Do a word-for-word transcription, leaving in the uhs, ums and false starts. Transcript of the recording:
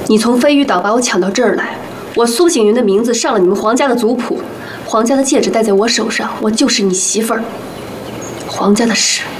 你从飞鱼岛把我抢到这儿来，我苏醒云的名字上了你们皇家的族谱，皇家的戒指戴在我手上，我就是你媳妇儿。皇家的事